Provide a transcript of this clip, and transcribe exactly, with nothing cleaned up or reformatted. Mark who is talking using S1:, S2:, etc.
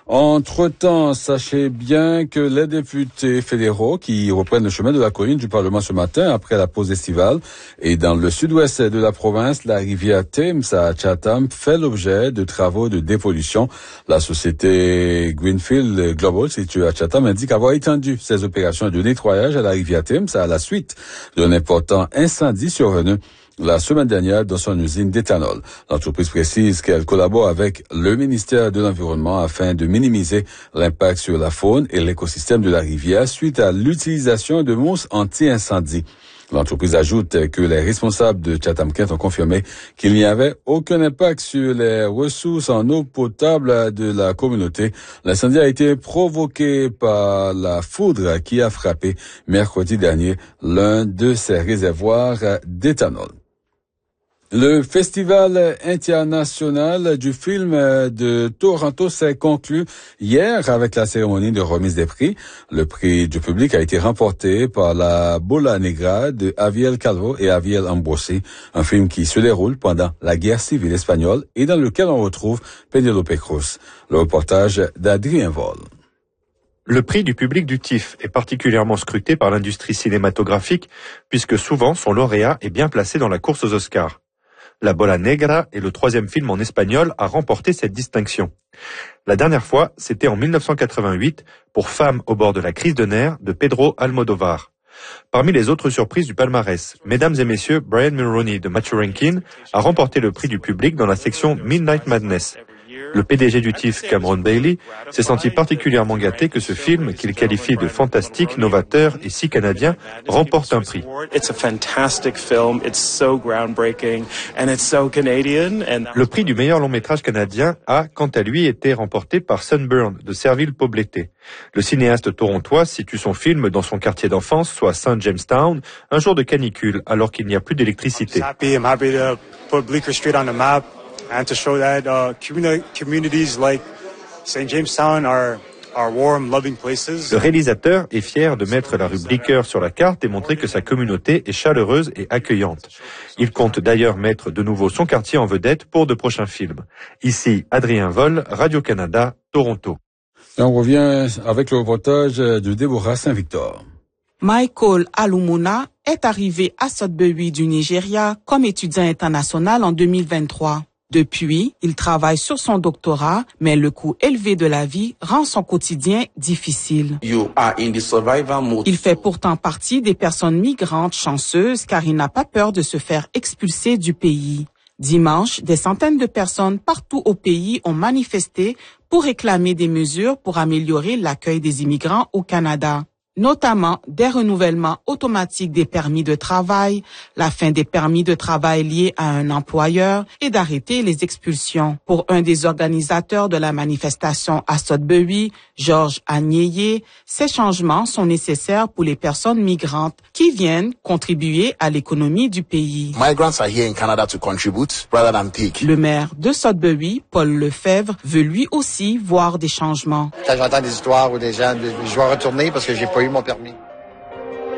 S1: Entre-temps, sachez bien que les députés fédéraux qui reprennent le chemin de la colline du Parlement ce matin après la pause estivale et dans le sud-ouest de la province, la rivière Thames à Chatham fait l'objet de travaux de dépollution. La société Greenfield Global située à Chatham indique avoir étendu ses opérations de nettoyage à la rivière Thames à la suite d'un important incendie survenu la semaine dernière dans son usine d'éthanol. L'entreprise précise qu'elle collabore avec le ministère de l'Environnement afin de minimiser l'impact sur la faune et l'écosystème de la rivière suite à l'utilisation de mousses anti-incendie. L'entreprise ajoute que les responsables de Chatham-Kent ont confirmé qu'il n'y avait aucun impact sur les ressources en eau potable de la communauté. L'incendie a été provoqué par la foudre qui a frappé mercredi dernier l'un de ces réservoirs d'éthanol. Le Festival international du film de Toronto s'est conclu hier avec la cérémonie de remise des prix. Le prix du public a été remporté par La Bola Negra de Aviel Calvo et Aviel Ambrosi, un film qui se déroule pendant la guerre civile espagnole et dans lequel on retrouve Penélope Cruz. Le reportage d'Adrien Vol.
S2: Le prix du public du T I F est particulièrement scruté par l'industrie cinématographique puisque souvent son lauréat est bien placé dans la course aux Oscars. La Bola Negra est le troisième film en espagnol à remporter cette distinction. La dernière fois, c'était en mille neuf cent quatre-vingt-huit pour Femmes au bord de la crise de nerfs de Pedro Almodóvar. Parmi les autres surprises du palmarès, mesdames et messieurs, Brian Mulroney de Matthew Rankin a remporté le prix du public dans la section Midnight Madness. Le P D G du T I F, Cameron Bailey, s'est senti particulièrement gâté que ce film, qu'il qualifie de fantastique, novateur et si canadien, remporte un prix. Le prix du meilleur long métrage canadien a, quant à lui, été remporté par Sunburn de Serville Poblété. Le cinéaste torontois situe son film dans son quartier d'enfance, soit Saint Jamestown, un jour de canicule, alors qu'il n'y a plus d'électricité.
S3: And to show that uh, communi- communities like Saint Jamestown are, are warm, loving places.
S2: Le réalisateur est fier de mettre la rue Blicker sur la carte et montrer que sa communauté est chaleureuse et accueillante. Il compte d'ailleurs mettre de nouveau son quartier en vedette pour de prochains films. Ici, Adrien Vol, Radio-Canada, Toronto.
S1: Et on revient avec le reportage de Déborah Saint-Victor.
S4: Michael Alumuna est arrivé à Sudbury du Nigeria comme étudiant international en deux mille vingt-trois. Depuis, il travaille sur son doctorat, mais le coût élevé de la vie rend son quotidien difficile. Il fait pourtant partie des personnes migrantes chanceuses car il n'a pas peur de se faire expulser du pays. Dimanche, des centaines de personnes partout au pays ont manifesté pour réclamer des mesures pour améliorer l'accueil des immigrants au Canada, notamment des renouvellements automatiques des permis de travail, la fin des permis de travail liés à un employeur et d'arrêter les expulsions. Pour un des organisateurs de la manifestation à Sudbury, Georges Agneye, ces changements sont nécessaires pour les personnes migrantes qui viennent contribuer à l'économie du pays.
S5: Migrants are here in Canada to contribute rather than take.
S4: Le maire de Sudbury, Paul Lefebvre, veut lui aussi voir des changements.
S6: Quand j'entends des histoires où des gens, je vais retourner parce que j'ai pas eu mon permis.